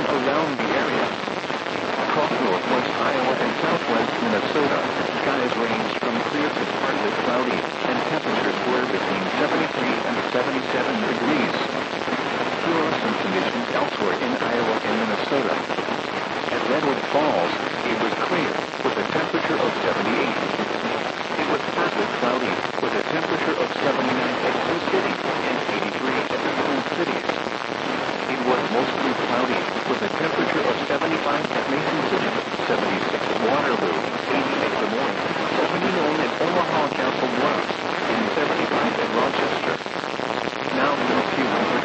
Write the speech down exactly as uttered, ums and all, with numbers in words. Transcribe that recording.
around the area. Across northwest Iowa and southwest Minnesota, skies ranged from clear to partly cloudy, and temperatures were between seventy-three and seventy-seven degrees. Fluorescent conditions elsewhere in Iowa and Minnesota. At Redwood Falls, it was clear, with a temperature of seventy-eight. It was partly cloudy, with a temperature of seventy-nine at Sioux City and eighty-three at the Twin Cities. It was mostly cloudy, with a temperature of seventy-five at Mason.